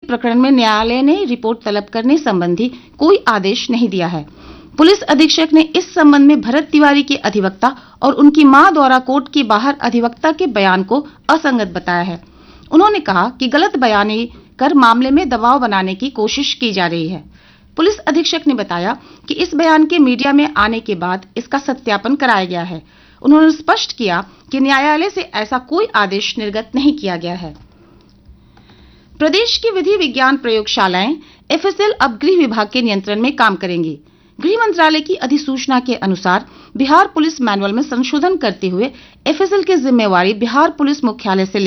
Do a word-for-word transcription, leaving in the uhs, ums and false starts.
प्रकरण में न्यायालय ने रिपोर्ट तलब करने संबंधी कोई आदेश नहीं दिया है। पुलिस अधीक्षक ने इस संबंध में भरत तिवारी के अधिवक्ता और उनकी मां द्वारा कोर्ट के बाहर अधिवक्ता के बयान को असंगत बताया है। उन्होंने कहा कि गलत बयानी कर मामले में दबाव बनाने की कोशिश की जा रही है। पुलिस अधीक्षक ने बताया कि इस बयान के मीडिया में आने के बाद इसका सत्यापन कराया गया है। उन्होंने स्पष्ट किया कि न्यायालय से ऐसा कोई आदेश निर्गत नहीं किया गया है। प्रदेश की विधि विज्ञान प्रयोगशालाएं एफएसएल अब गृह विभाग के नियंत्रण में काम करेंगी। गृह मंत्रालय की अधिसूचना के अनुसार बिहार पुलिस मैनुअल में संशोधन करते हुए एफएसएल की जिम्मेवारी बिहार पुलिस मुख्यालय से